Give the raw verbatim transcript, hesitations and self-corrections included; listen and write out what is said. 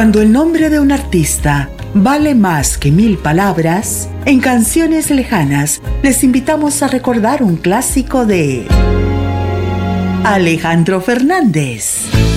Cuando el nombre de un artista vale más que mil palabras, en Canciones Lejanas les invitamos a recordar un clásico de Alejandro Fernández.